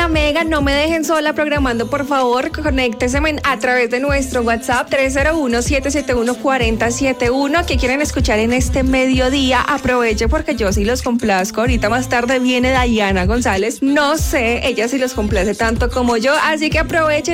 la Mega, no me dejen sola programando, por favor, conéctese a través de nuestro WhatsApp 301-771-4071, que quieren escuchar en este mediodía. Aproveche porque yo sí los complazco. Ahorita más tarde viene Dayana González, no sé, ella sí los complace tanto como yo, así que aprovechen.